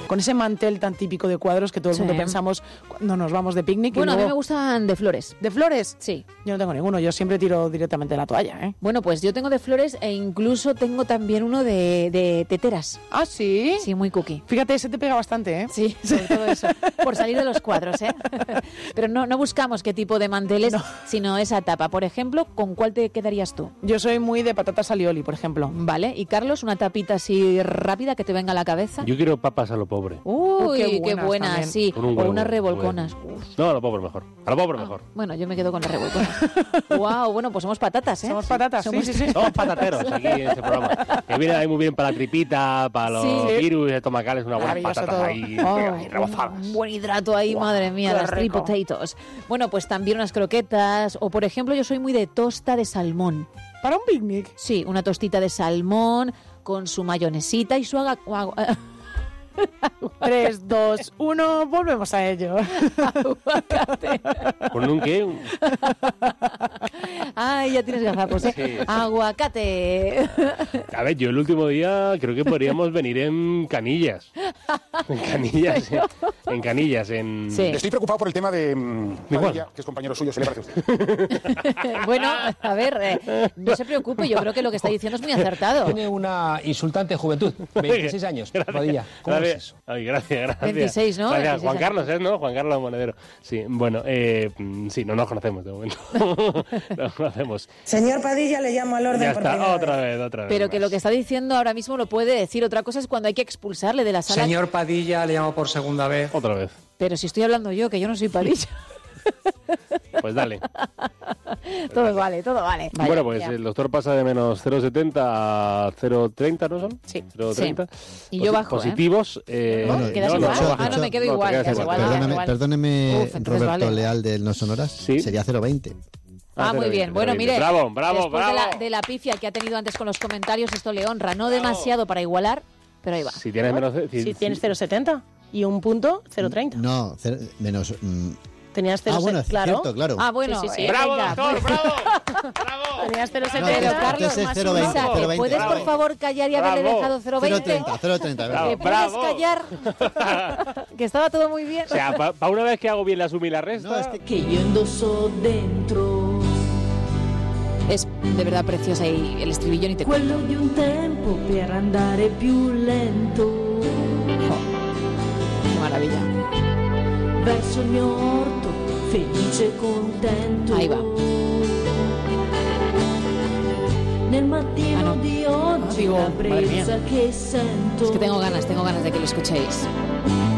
con ese mantel tan típico de cuadros que todo el mundo pensamos cuando nos vamos de picnic. Bueno, y luego... a mí me gustan de flores. ¿De flores? Sí. Yo no tengo ninguno, yo siempre tiro directamente la toalla, ¿eh? Bueno, pues yo tengo de flores e incluso tengo también uno de teteras. ¿Ah, sí? Sí, muy cookie. Fíjate, ese te pega bastante, ¿eh? Sí, sobre todo eso. Por salir de los cuadros, ¿eh? Pero no buscamos qué tipo de manteles, sino esa tapa. Por ejemplo, ¿con cuál te quedarías tú? Yo soy muy de patatas alioli, por ejemplo. Vale. ¿Y Carlos, una tapita así rápida que te venga a la cabeza? Yo quiero papas a lo pobre. Uy, qué buena, sí. O unas revolconas. No, a lo pobre mejor. A lo pobre mejor. Bueno, yo me quedo con las revolconas. Wow, bueno, pues somos patatas, ¿eh? Somos patatas, sí. Somos patateros aquí en este programa. Que viene ahí muy bien para la tripita, para los virus estomacales, unas buenas patatas ahí rebozadas. Un buen hidrato ahí, madre mía, las three potatoes. Bueno, pues también unas croquetas. O, por ejemplo, yo soy muy de tosta de salmón. ¿Para un picnic? Sí, una tostita de salmón con su mayonesita y su 3, 2, 1, volvemos a ello. Aguacate. ¿Con un qué? Ay, ya tienes gazapos, ¿eh? Sí. Aguacate. A ver, yo el último día creo que podríamos venir en canillas. En canillas. Sí. Estoy preocupado por el tema de Padilla, que es compañero suyo, se le parece a usted. Bueno, a ver, no se preocupe, yo creo que lo que está diciendo es muy acertado. Tiene una insultante juventud, 26 años, Padilla. ¿Cómo es eso? Ay, gracias. 26, ¿no? Gracias. 26 Juan Carlos, ¿no? Juan Carlos Monedero. Sí, bueno, sí, no nos conocemos de momento. No nos conocemos. Señor Padilla, le llamo al orden. Ya por está, primera otra vez. vez. Pero que lo que está diciendo ahora mismo lo puede decir. Otra cosa es cuando hay que expulsarle de la sala. Señor Padilla, le llamo por segunda vez. Otra vez. Pero si estoy hablando yo, que yo no soy Padilla. Pues dale. Todo vale. Vaya, bueno, pues ya. el doctor pasa de menos 0,70 a 0,30, ¿no son? Sí. 0,30. Sí. Y yo bajo, positivos. Bueno, ¿quedas igual? No me quedo igual. Perdóneme, Roberto vale. Leal del No Sonoras. Sí. Sería 0,20. Muy bien. Bueno, mire. Bravo. Después de la pifia que ha tenido antes con los comentarios, esto le honra. No demasiado para igualar, pero ahí va. Si tienes menos... Si tienes 0,70 y un punto, 0,30. No, menos... Tenías 0,70, bueno, claro. Cierto, claro. Bueno. Sí. ¡Bravo, venga, doctor! pues. ¡Bravo! Tenías 0,70. No, Pero Carlos, entonces más 0,20, Isa, ¿te 0,20, puedes por favor callar y haberle dejado 0,20? 0,30, ¿verdad? ¿Te puedes callar? Que estaba todo muy bien. O sea, para una vez que hago bien la suma y la resta... No, es que... Che io indosso dentro Es de verdad preciosa y el estribillo ni te cuento. quello di un tempo per andare più lento Qué maravilla. verso il mio orto felice e contento. Ahí va. Nel mattino di oggi digo, la madre mía. brezza che sento. Es que tengo ganas de que lo escuchéis.